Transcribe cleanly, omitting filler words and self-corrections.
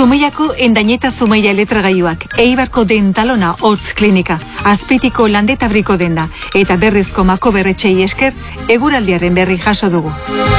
Zumeiako Endañeta Zumeia Letragailuak, Eibarko Dentalona Hotz Klinika, Azpeitiko Landetabriko denda eta Berrizko Mako Berretxei esker eguraldiaren berri jaso dugu.